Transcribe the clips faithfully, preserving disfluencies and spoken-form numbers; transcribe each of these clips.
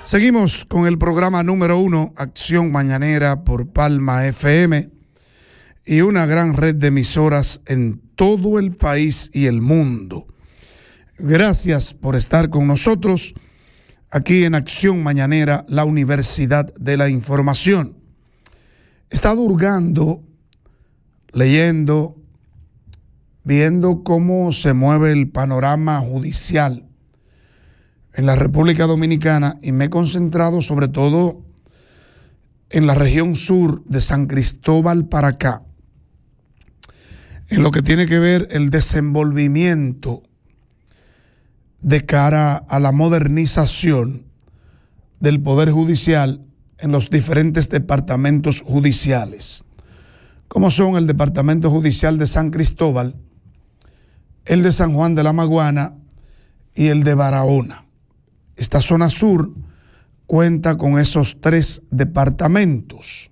Seguimos con el programa número uno, Acción Mañanera por Palma F M y una gran red de emisoras en todo el país y el mundo. Gracias por estar con nosotros aquí en Acción Mañanera, la Universidad de la Información. He estado hurgando, leyendo, viendo cómo se mueve el panorama judicial en la República Dominicana y me he concentrado sobre todo en la región sur de San Cristóbal para acá, en lo que tiene que ver el desenvolvimiento de cara a la modernización del Poder Judicial en los diferentes departamentos judiciales, como son el Departamento Judicial de San Cristóbal, el de San Juan de la Maguana y el de Barahona. Esta zona sur cuenta con esos tres departamentos.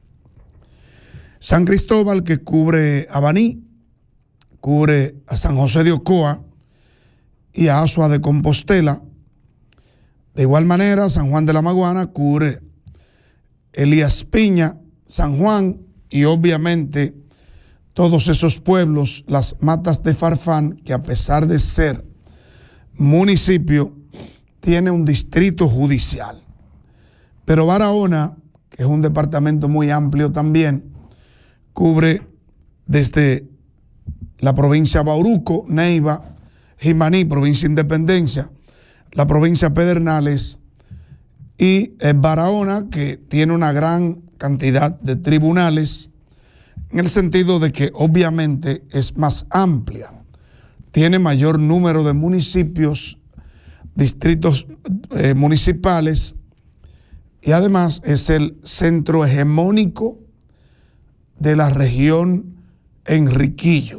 San Cristóbal, que cubre a Baní, cubre a San José de Ocoa y a Asua de Compostela. De igual manera, San Juan de la Maguana cubre Elías Piña, San Juan y obviamente todos esos pueblos, las Matas de Farfán, que a pesar de ser municipio, tiene un distrito judicial. Pero Barahona, que es un departamento muy amplio también, cubre desde la provincia Bauruco, Neiva, Jimaní, provincia Independencia, la provincia Pedernales y eh, Barahona, que tiene una gran cantidad de tribunales, en el sentido de que obviamente es más amplia, tiene mayor número de municipios, distritos eh, municipales, y además es el centro hegemónico de la región Enriquillo.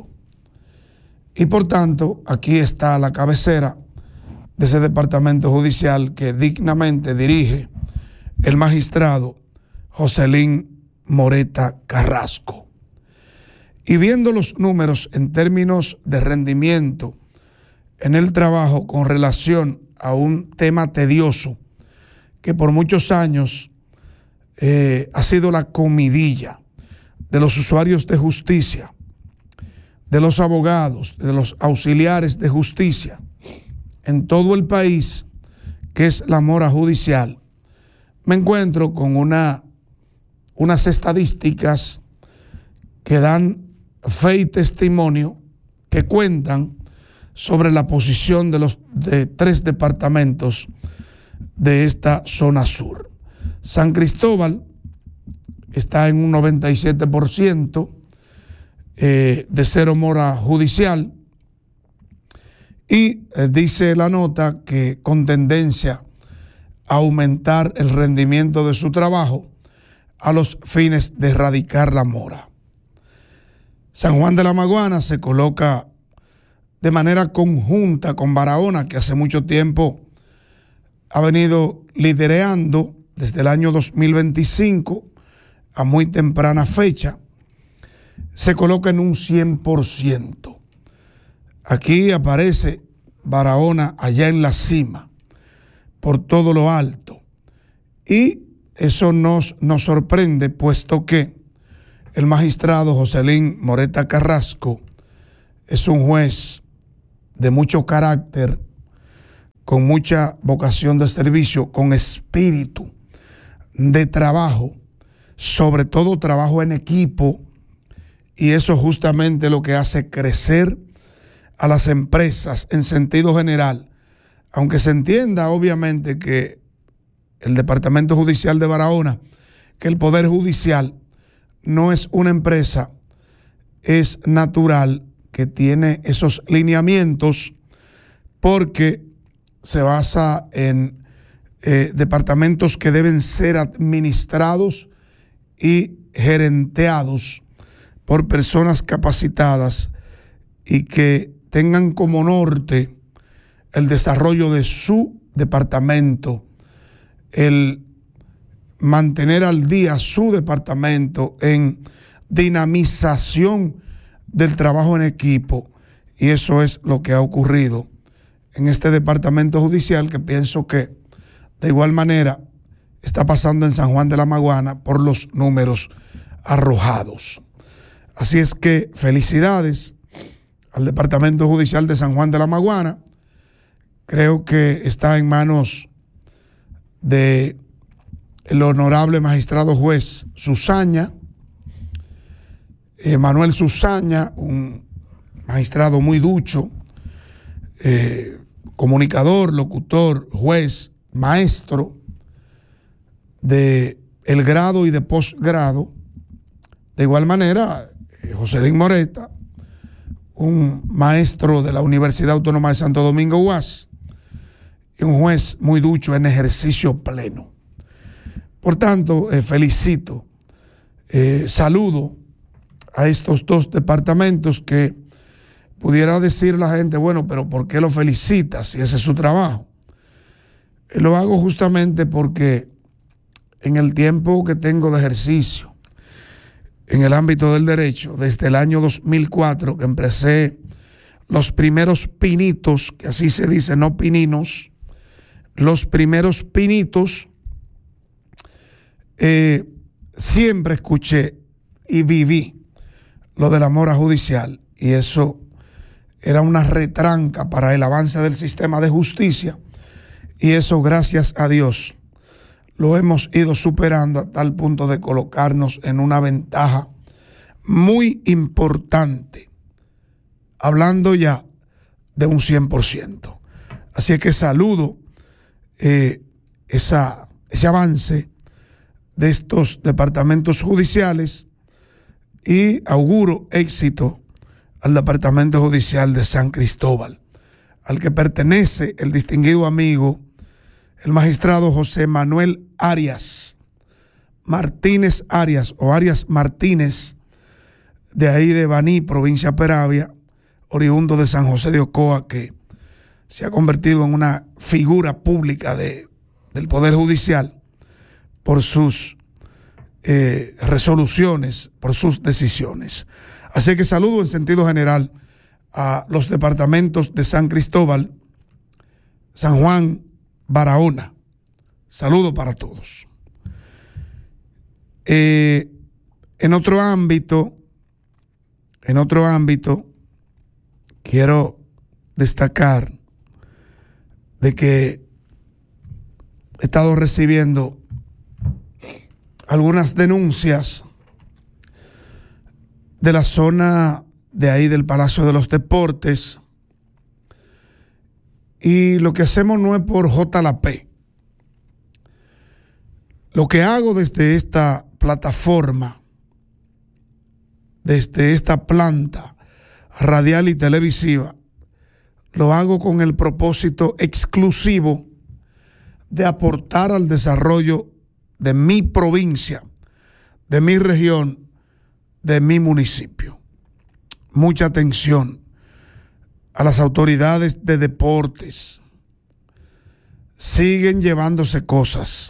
Y por tanto, aquí está la cabecera de ese departamento judicial que dignamente dirige el magistrado Joselín Moreta Carrasco. Y viendo los números en términos de rendimiento en el trabajo con relación a un tema tedioso que por muchos años eh, ha sido la comidilla de los usuarios de justicia, de los abogados, de los auxiliares de justicia en todo el país, que es la mora judicial, me encuentro con una, unas estadísticas que dan fe y testimonio, que cuentan sobre la posición de los de tres departamentos de esta zona sur. San Cristóbal está en un noventa y siete por ciento eh, de cero mora judicial y eh, dice la nota que con tendencia a aumentar el rendimiento de su trabajo a los fines de erradicar la mora. San Juan de la Maguana se coloca de manera conjunta con Barahona, que hace mucho tiempo ha venido liderando desde el año dos mil veinticinco a muy temprana fecha, se coloca en un cien por ciento. Aquí aparece Barahona allá en la cima, por todo lo alto. Y eso nos, nos sorprende, puesto que el magistrado Joselín Moreta Carrasco es un juez de mucho carácter, con mucha vocación de servicio, con espíritu de trabajo, sobre todo trabajo en equipo, y eso justamente lo que hace crecer a las empresas en sentido general, aunque se entienda obviamente que el Departamento Judicial de Barahona, que el Poder Judicial no es una empresa, es natural que tiene esos lineamientos porque se basa en eh, departamentos que deben ser administrados y gerenteados por personas capacitadas y que tengan como norte el desarrollo de su departamento, el mantener al día su departamento en dinamización del trabajo en equipo, y eso es lo que ha ocurrido en este departamento judicial, que pienso que de igual manera está pasando en San Juan de la Maguana por los números arrojados. Así es que felicidades al Departamento Judicial de San Juan de la Maguana. Creo que está en manos de el honorable magistrado juez Susaña, eh, Manuel Susaña, un magistrado muy ducho, eh, comunicador, locutor, juez, maestro de el grado y de posgrado. De igual manera, eh, Joselín Moreta, un maestro de la Universidad Autónoma de Santo Domingo U A S y un juez muy ducho en ejercicio pleno. Por tanto, eh, felicito, eh, saludo a estos dos departamentos que pudiera decir la gente, bueno, pero ¿por qué lo felicita si ese es su trabajo? Eh, lo hago justamente porque en el tiempo que tengo de ejercicio en el ámbito del derecho, desde el año dos mil cuatro que empecé los primeros pinitos, que así se dice, no pininos, los primeros pinitos, eh, siempre escuché y viví lo de la mora judicial, y eso era una retranca para el avance del sistema de justicia, y eso, gracias a Dios, lo hemos ido superando a tal punto de colocarnos en una ventaja muy importante, hablando ya de un cien por ciento. Así es que saludo eh, esa, ese avance de estos departamentos judiciales y auguro éxito al Departamento Judicial de San Cristóbal, al que pertenece el distinguido amigo, el magistrado José Manuel Arias Martínez Arias, o Arias Martínez, de ahí de Baní, provincia Peravia, oriundo de San José de Ocoa, que se ha convertido en una figura pública de, del Poder Judicial por sus eh, resoluciones, por sus decisiones. Así que saludo en sentido general a los departamentos de San Cristóbal, San Juan, Barahona. Saludo para todos. Eh, en otro ámbito, en otro ámbito, quiero destacar de que he estado recibiendo algunas denuncias de la zona de ahí del Palacio de los Deportes, y lo que hacemos no es por J L P. Lo que hago desde esta plataforma, desde esta planta radial y televisiva, lo hago con el propósito exclusivo de aportar al desarrollo de mi provincia, de mi región, de mi municipio. Mucha atención a las autoridades de deportes. Siguen llevándose cosas.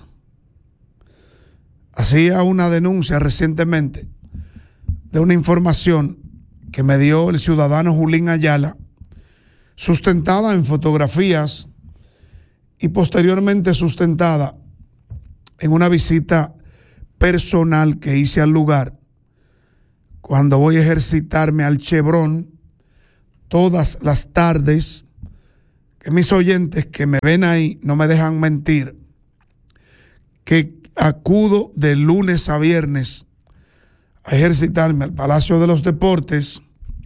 Hacía una denuncia recientemente de una información que me dio el ciudadano Julín Ayala, sustentada en fotografías y posteriormente sustentada en una visita personal que hice al lugar cuando voy a ejercitarme al Chevron todas las tardes, que mis oyentes que me ven ahí no me dejan mentir, que acudo de lunes a viernes a ejercitarme al Palacio de los Deportes,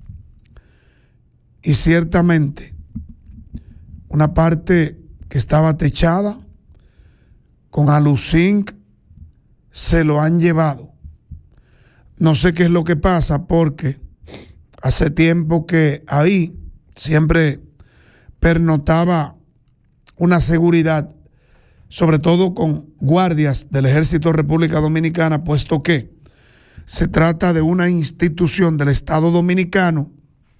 y ciertamente una parte que estaba techada con aluzinc se lo han llevado. No sé qué es lo que pasa, porque hace tiempo que ahí siempre pernotaba una seguridad, sobre todo con guardias del Ejército de República Dominicana, puesto que se trata de una institución del Estado Dominicano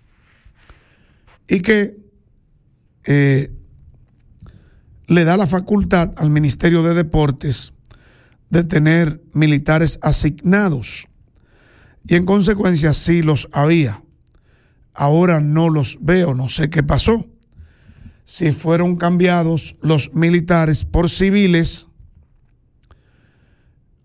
y que eh, le da la facultad al Ministerio de Deportes de tener militares asignados, y en consecuencia sí los había. Ahora no los veo, no sé qué pasó. Si fueron cambiados los militares por civiles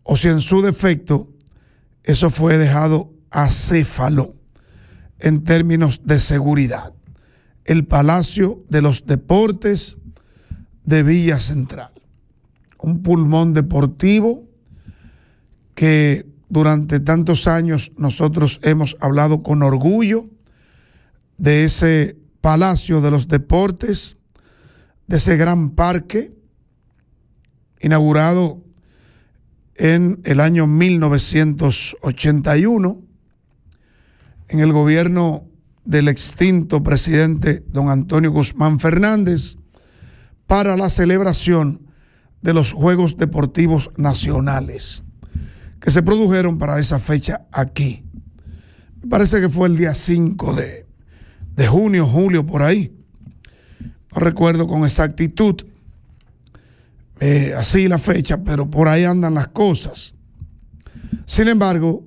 o si en su defecto eso fue dejado acéfalo en términos de seguridad. El Palacio de los Deportes de Villa Central, un pulmón deportivo que durante tantos años nosotros hemos hablado con orgullo de ese Palacio de los Deportes, de ese gran parque inaugurado en el año mil novecientos ochenta y uno en el gobierno del extinto presidente don Antonio Guzmán Fernández para la celebración de los Juegos Deportivos Nacionales que se produjeron para esa fecha aquí. Me parece que fue el día cinco de, de junio, julio, por ahí. No recuerdo con exactitud eh, así la fecha, pero por ahí andan las cosas. Sin embargo,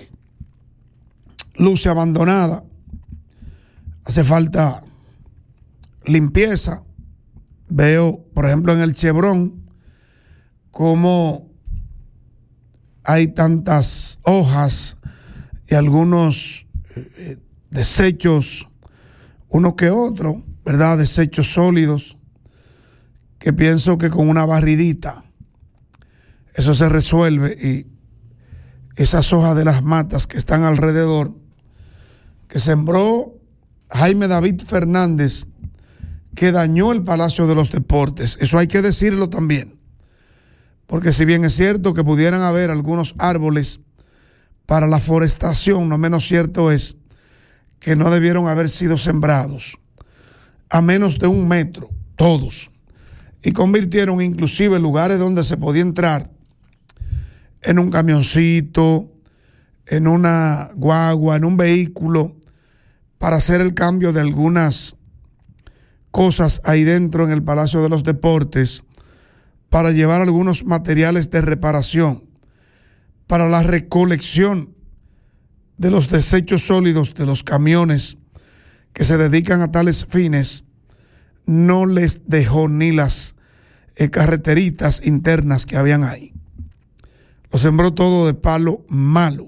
luce abandonada. Hace falta limpieza. Veo, por ejemplo, en el Chevron, cómo hay tantas hojas y algunos eh, desechos, uno que otro, ¿verdad? Desechos sólidos, que pienso que con una barridita eso se resuelve, y esas hojas de las matas que están alrededor, que sembró Jaime David Fernández, que dañó el Palacio de los Deportes. Eso hay que decirlo también, porque si bien es cierto que pudieran haber algunos árboles para la forestación, no menos cierto es que no debieron haber sido sembrados a menos de un metro, todos, y convirtieron inclusive lugares donde se podía entrar en un camioncito, en una guagua, en un vehículo, para hacer el cambio de algunas cosas ahí dentro en el Palacio de los Deportes, para llevar algunos materiales de reparación, para la recolección de los desechos sólidos de los camiones que se dedican a tales fines. No les dejó ni las eh, carreteritas internas que habían ahí. Lo sembró todo de palo malo,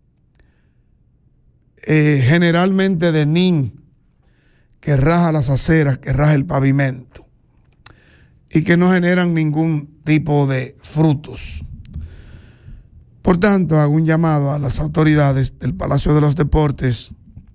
eh, generalmente de nin, que raja las aceras, que raja el pavimento y que no generan ningún tipo de frutos. Por tanto, hago un llamado a las autoridades del Palacio de los Deportes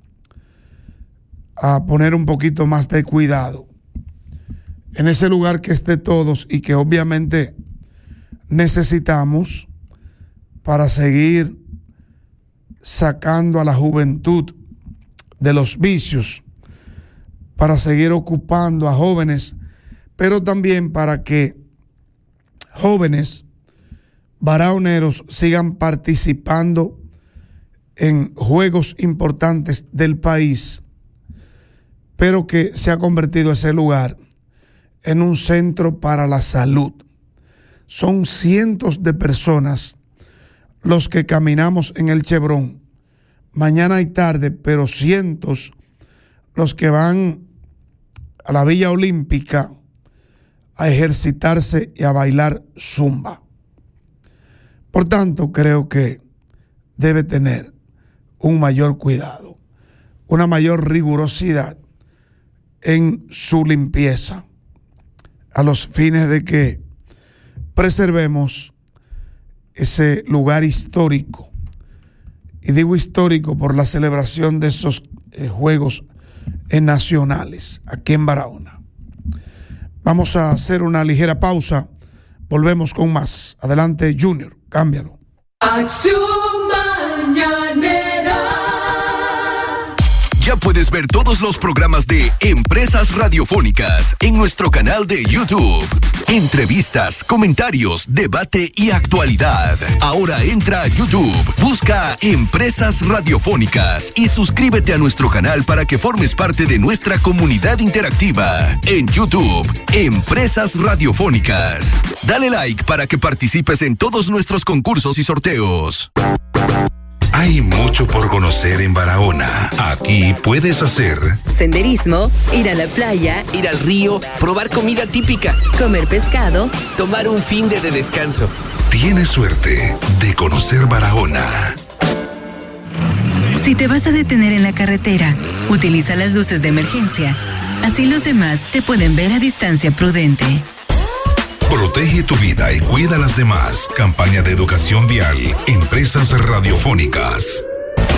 a poner un poquito más de cuidado en ese lugar que es de todos y que obviamente necesitamos para seguir sacando a la juventud de los vicios, para seguir ocupando a jóvenes, pero también para que jóvenes barauneros sigan participando en juegos importantes del país, pero que se ha convertido ese lugar en un centro para la salud. Son cientos de personas los que caminamos en el Chevron, mañana y tarde, pero cientos los que van a la Villa Olímpica a ejercitarse y a bailar zumba. Por tanto, creo que debe tener un mayor cuidado, una mayor rigurosidad en su limpieza, a los fines de que preservemos ese lugar histórico. Y digo histórico por la celebración de esos eh, Juegos eh, Nacionales aquí en Barahona. Vamos a hacer una ligera pausa. Volvemos con más. Adelante, Junior. Cámbialo. Acción Mañanera. Ya puedes ver todos los programas de Empresas Radiofónicas en nuestro canal de YouTube. Entrevistas, comentarios, debate y actualidad. Ahora entra a YouTube, busca Empresas Radiofónicas y suscríbete a nuestro canal para que formes parte de nuestra comunidad interactiva. En YouTube, Empresas Radiofónicas. Dale like para que participes en todos nuestros concursos y sorteos. Hay mucho por conocer en Barahona. Aquí puedes hacer senderismo, ir a la playa, ir al río, probar comida típica, comer pescado, tomar un fin de, de descanso, Tienes suerte de conocer Barahona. Si te vas a detener en la carretera, utiliza las luces de emergencia. Así los demás te pueden ver a distancia prudente. Protege tu vida y cuida a las demás. Campaña de educación vial. Empresas radiofónicas.